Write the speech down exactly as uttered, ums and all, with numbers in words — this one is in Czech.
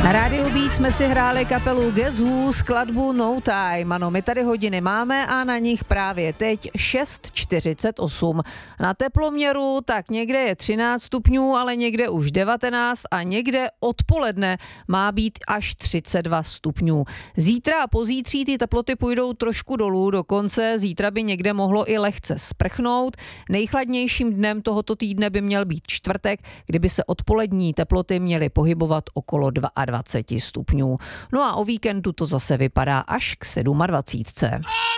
Na Rádiu Beat jsme si hráli kapelu Guess Who, skladbu No Time. Ano, my tady hodiny máme a na nich právě teď šest čtyřicet osm. Na teploměru tak někde je třináct stupňů, ale někde už devatenáct a někde odpoledne má být až třicet dva stupňů. Zítra a pozítří ty teploty půjdou trošku dolů, dokonce zítra by někde mohlo i lehce sprchnout. Nejchladnějším dnem tohoto týdne by měl být čtvrtek, kdyby se odpolední teploty měly pohybovat okolo dvacet dva stupňů. No a o víkendu to zase vypadá až k dvacet sedm.